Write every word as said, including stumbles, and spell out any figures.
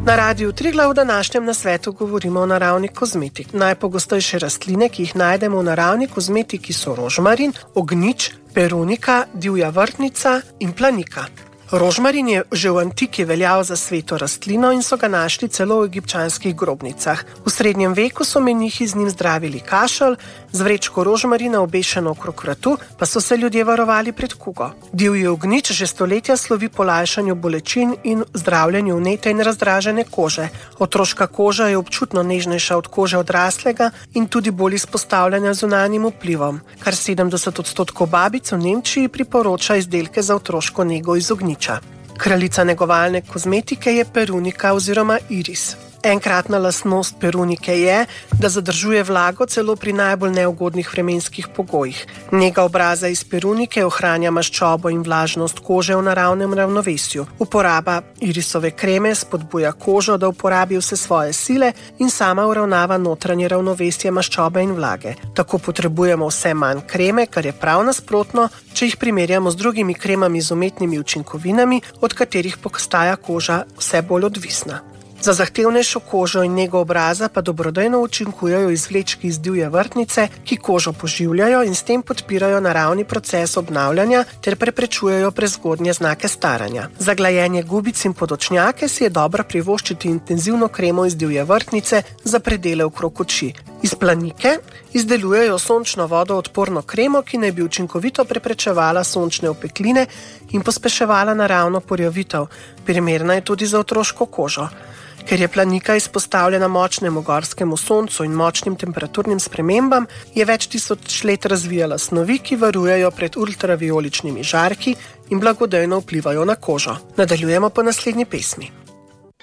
Na Radiu Triglav v današnjem nasvetu govorimo o naravni kozmetiki. Najpogostejše rastline, ki jih najdemo v naravni kozmetiki, so rožmarin, ognjič, perunika, divja vrtnica in planika. Rožmarin je že v antiki veljal za sveto rastlino in so ga našli celo v egipčanskih grobnicah. V srednjem veku so menihi z njim zdravili kašelj, z vrečko rožmarina obešeno okrog vratu pa so se ljudje varovali pred kugo. Divji ognjič že stoletja slovi po lajšanju bolečin in zdravljenju vnete in razdražene kože. Otroška koža je občutno nežnejša od kože odraslega in tudi bolj izpostavljena zunanjim vplivom. Kar sedemdeset odstotkov babic v Nemčiji priporoča izdelke za otroško nego iz ognjiča. Kraljica negovalne kozmetike je perunika oziroma iris. Enkratna lastnost perunike je, da zadržuje vlago celo pri najbolj neugodnih vremenskih pogojih. Nega obraza iz perunike ohranja maščobo in vlažnost kože v naravnem ravnovesju. Uporaba irisove kreme spodbuja kožo, da uporabi vse svoje sile in sama uravnava notranje ravnovesje maščobe in vlage. Tako potrebujemo vse manj kreme, kar je prav nasprotno, če jih primerjamo z drugimi kremami z umetnimi učinkovinami, od katerih postaja koža vse bolj odvisna. Za zahtevnejšo kožo in nego obraza pa dobrodejno učinkujejo izvlečki iz divje vrtnice, ki kožo poživljajo in s tem podpirajo naravni proces obnavljanja ter preprečujejo prezgodnje znake staranja. Za glajenje gubic in podočnjake si je dobro privoščiti intenzivno kremo iz divje vrtnice za predele okrog oči. Iz planike izdelujejo sončno vodo odporno kremo, ki naj bi učinkovito preprečevala sončne opekline in pospeševala naravno porjavitev. Primerna je tudi za otroško kožo. Ker je planika izpostavljena močnemu gorskemu soncu in močnim temperaturnim spremembam, je več tisoč let razvijala snovi, ki varujejo pred ultravijoličnimi žarki in blagodejno vplivajo na kožo. Nadaljujemo po naslednji pesmi.